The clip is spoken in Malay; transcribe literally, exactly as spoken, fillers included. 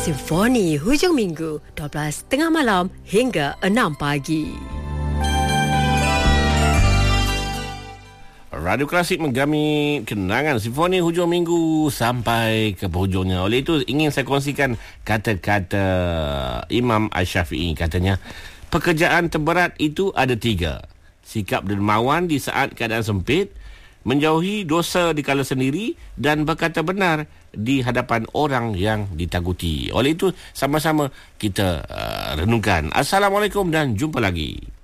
Simfoni hujung minggu dua belas tiga puluh malam hingga enam pagi. Radio Klasik menggami kenangan Simfoni hujung minggu sampai ke penghujungnya. Oleh itu ingin saya kongsikan kata-kata Imam Asy-Syafi'i. Katanya, pekerjaan terberat itu ada tiga: sikap dermawan di saat keadaan sempit, menjauhi dosa di kala sendiri, dan berkata benar di hadapan orang yang ditakuti. Oleh itu sama-sama kita uh, renungkan. Assalamualaikum dan jumpa lagi.